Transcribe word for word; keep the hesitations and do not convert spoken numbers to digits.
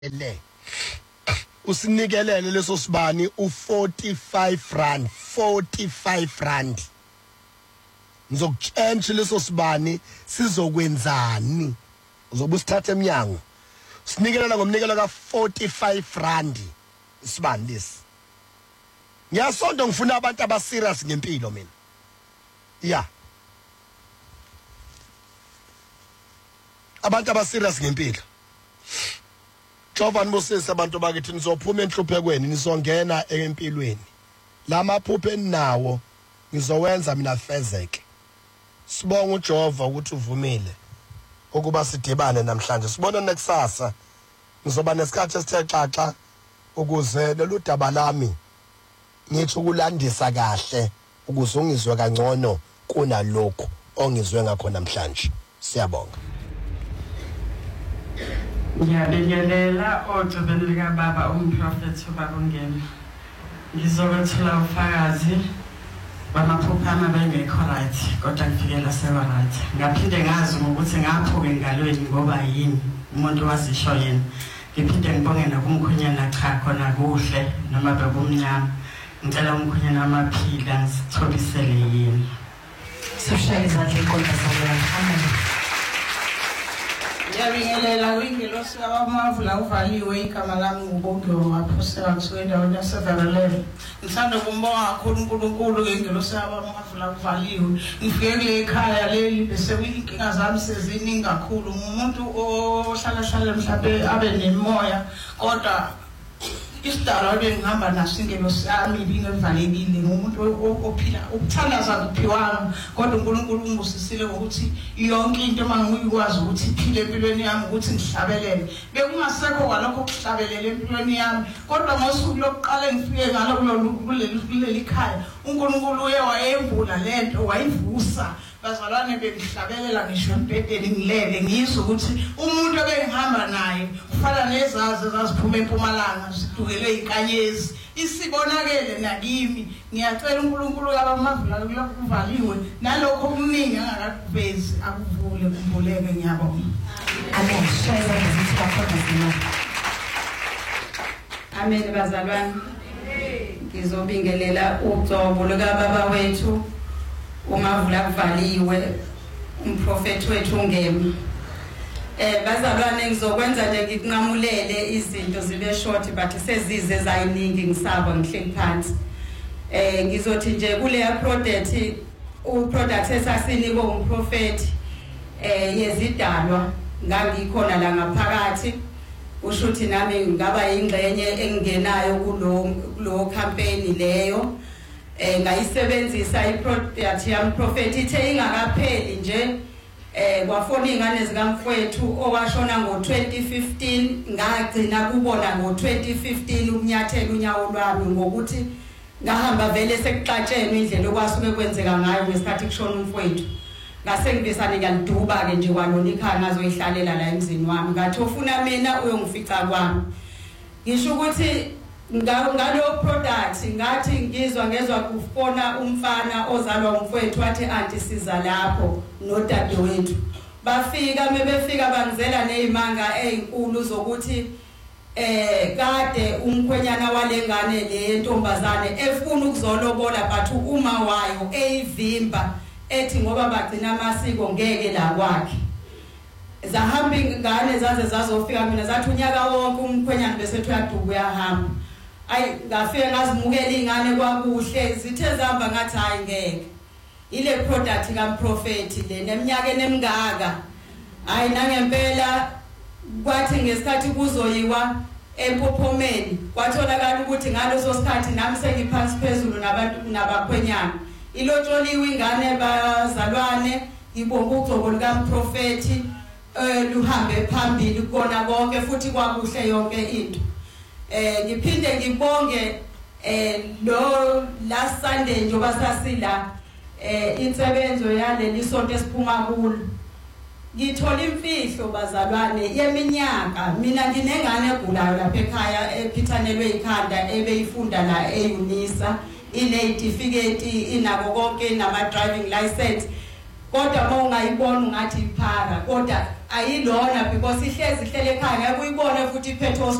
le usinikelele leso sibani u forty-five rand forty-five rand ngizokutshela leso sibani sizokwenzani uzobe usithatha eminyango sinikelela ngomnikelo ka forty-five rand isibani lesi ngiyasonto ngifuna abantu aba serious ngempilo mina yeah abantu aba serious ngempilo Jova nibusisa abantu bakithi nizophuma enhluphekweni nizongena empilweni lamaphupho eninawo ngizowenza mina fezeke sibonga uJehova ukuthi uvumile ukuba sidibane namhlanje sibona nekusasa ngizoba nesikhathi esithe xaxa ukuze lolu daba lami ngithi ukulandisa kahle ukuze ungizwe kangcono kunalokho ongizwe ngakho namhlanje siyabonga. Ngiyabingelela ogcibeni lika baba umprofethi ubabongeni ngizokwethula ufakazi bamaphupho ami bengekho right kodwa kufikela seba right ngaphinde ngazi ukuthi ngaphuke engalweni ngoba yini umuntu wazisho yena ngiphinde ngibonge nakumkhonyana cha khona kuhle noma bebumnyama ngicela umkhonyana amaphila ngisithobisele yini soshaya izandla inkonzo zayo amen. Ngiyabingelela kwingelosi abamavula uvaliwe igama lami ngubonke waphosela kusuka endaweni yaseVerelele. Ngithanda ukumbonga kakhulu uNkulunkulu ngengelosi abamavula uvaliwe. Ngifike kule ekhaya leli bese inkinga zami seziningi kakhulu. Umuntu ohlala hlala mhlawumbe abe nemoya kodwa isidala bengihamba naso ingelosi yami ibingevalekile ngumuntu ophila ukuthandaza kuphiwami kodwa uNkulunkulu ungibusisile ukuthi yonke into mangikwazi ukuthi iphile empilweni yami ukuthi ngihlabelele bekungasekho kwalokho kuhlabelele empilweni yami kodwa ngosuku lokuqala ngifike ngalo kuleli khaya uNkulunkulu uye wayevula lento wayivusa bazalwane bengihlabelela ngisho empedeni ngilele ngizwe ukuthi umuntu obengihamba naye ufana nezazi zaziphuma eMpumalanga sidukele inkanyezi isibonakele nakimi ngiyacela uNkulunkulu abamavula lokuvaliwe nalokho okuningi angakakuvezi akuvule kumbuleke ngiyabonga amen. Shaya izandla zakho. Amen bazalwane ngizobingelela uGcobo lika baba wethu umavula kuvaliwe umprofeti wethu ungemi eh bazalwane ngizokwenza nje ngikunqamulele izinto zibe short but sezize zayiningi ngisaba ngihleli phansi eh ngizothi nje kule product u product esasinikwe umprofeti eh yezidalwa ngangikhona la ngaphakathi usho ukuthi nami ngaba ingxenye engenayo kulo kulo campaign leyo eh ngayisebenzisa iproduct yami prophet ithe ingakapheli nje eh kwafona ingane zikamfowethu owashona ngo twenty fifteen ngagcina kubona ngo twenty fifteen ukunyathela unyawo lwami ngokuthi ngahamba vele sekuxatshene indlela okwasuke kwenzeka ngayo ngesikhathi kushona umfowethu ngase ngibisane ngiyaliduba ke nje kwalona ikhaya ngazoyihlalela la emzini wami ngathi ufuna mina uyongifica kwami ngisho ukuthi ngalo product ngathi ngizwa ngezwe kufona umfana ozalwa umfowethu wathi anti siza lapho nodadewethu bafika mebefika bangizela nezimanga ezinkulu zokuthi eh kade umkhwenyana walengane le ntombazane efuna ukuzolobola bathu uma wayo eyivimba ethi ngoba bagcina amasiko ngeke la kwakhe zahamba ingane zaze zazofika mina zathi unyaka wonke umkhwenyana bese uyaduba uyahamba ay ngafike ngazimukela ingane kwakuhle zithe zihamba ngathi hayi ngeke ile product kaMprofeti le neminyaka emingaka hayi nangempela kwathi ngesikhathi kuzoyiwa eMpophomeni kwatholakala ukuthi ngaloso sikhathi nami sengiphansi phezulu nabantu nabakhwenyana ilotsholiwe ingane bazalwane ibonga uGcobo likaMprofeti eh luhambe phambili kona konke futhi kwakuhle yonke into eh ngiphinde ngibonge eh lo last Sunday njoba sasila eh insebenzo yaleli sonto esiphuma kulo ngithola imfihlo bazalwane yeminyaka mina nginengane egulayo lapha ekhaya ephithanelwe ikhanda ebeyifunda la eUnisa ine certificate inako konke nama driving license kodwa uma ungayibona ungathi iphara kodwa ayilona because ihlezi ihlele ekhaya ngeke uyibone futhi iphethe